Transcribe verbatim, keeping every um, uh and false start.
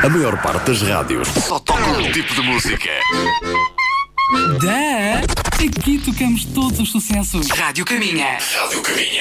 A maior parte das rádios só toca um tipo de música. Da! Aqui tocamos todos os sucessos. Rádio Caminha. Rádio Caminha.